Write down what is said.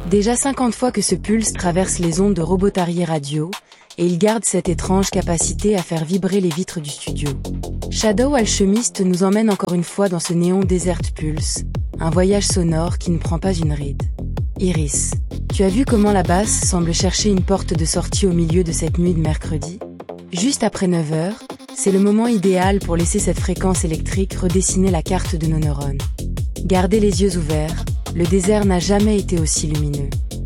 Déjà 50 fois que ce pulse traverse les ondes de Robotarier Radio, et il garde cette étrange capacité à faire vibrer les vitres du studio. Shadow Alchemist nous emmène encore une fois dans ce néon Desert Pulse, un voyage sonore qui ne prend pas une ride. Iris, tu as vu comment la basse semble chercher une porte de sortie au milieu de cette nuit de mercredi ? Juste après 9h, c'est le moment idéal pour laisser cette fréquence électrique redessiner la carte de nos neurones. Gardez les yeux ouverts, le désert n'a jamais été aussi lumineux.